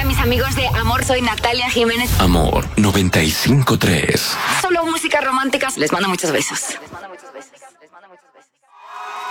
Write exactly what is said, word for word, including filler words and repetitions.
Hola, mis amigos de Amor, soy Natalia Jiménez. Amor noventa y cinco tres. Solo música romántica. Les mando muchos besos.